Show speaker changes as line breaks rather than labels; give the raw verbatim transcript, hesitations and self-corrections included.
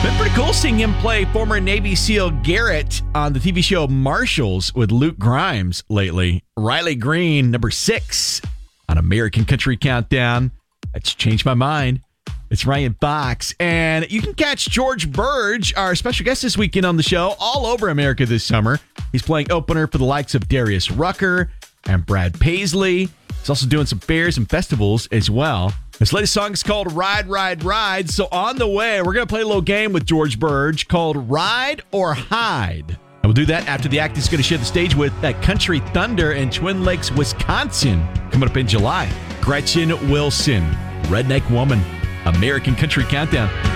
Been pretty cool seeing him play former Navy SEAL Garrett on the T V show Marshalls with Luke Grimes lately. Riley Green, number six on American Country Countdown. That's changed my mind. It's Ryan Fox. And you can catch George Burge, our special guest this weekend on the show, all over America this summer. He's playing opener for the likes of Darius Rucker and Brad Paisley. He's also doing some fairs and festivals as well. His latest song is called Ride, Ride, Ride. So on the way, we're going to play a little game with George Burge called Ride or Hide. And we'll do that after the act is going to share the stage with that Country Thunder in Twin Lakes, Wisconsin, coming up in July. Gretchen Wilson, Redneck Woman, American Country Countdown.